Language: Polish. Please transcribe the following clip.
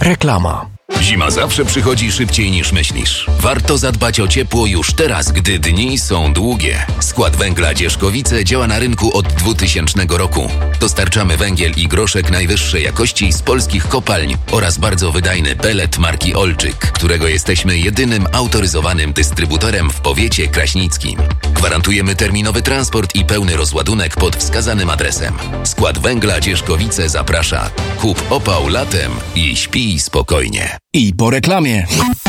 Reklama. Zima zawsze przychodzi szybciej niż myślisz. Warto zadbać o ciepło już teraz, gdy dni są długie. Skład Węgla Dzierzkowice działa na rynku od 2000 roku. Dostarczamy węgiel i groszek najwyższej jakości z polskich kopalń oraz bardzo wydajny pelet marki Olczyk, którego jesteśmy jedynym autoryzowanym dystrybutorem w powiecie kraśnickim. Gwarantujemy terminowy transport i pełny rozładunek pod wskazanym adresem. Skład Węgla Dzierzkowice zaprasza. Kup opał latem i śpij spokojnie. I po reklamie.